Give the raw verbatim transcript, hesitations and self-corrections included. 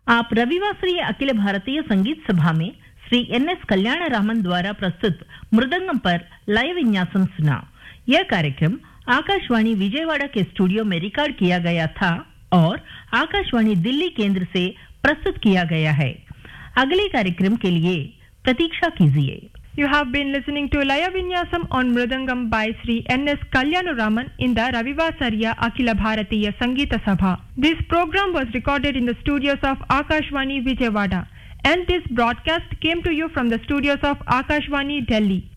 आप रविवासरीय अखिल भारतीय संगीत सभा में श्री एन एस कल्याण रामन द्वारा प्रस्तुत मृदंगम पर लय विन्यासम सुना। यह कार्यक्रम आकाशवाणी विजयवाड़ा के स्टूडियो में रिकॉर्ड किया गया था और आकाशवाणी दिल्ली केंद्र से प्रस्तुत किया गया है। अगले कार्यक्रम के लिए प्रतीक्षा कीजिए। You have been listening to Laya Vinyasam on Mridangam by Sri N S Kalyanaraman in the Ravivasariya Akhila Bharatiya Sangeeta Sabha. This program was recorded in the studios of Akashvani Vijayawada, and this broadcast came to you from the studios of Akashvani Delhi.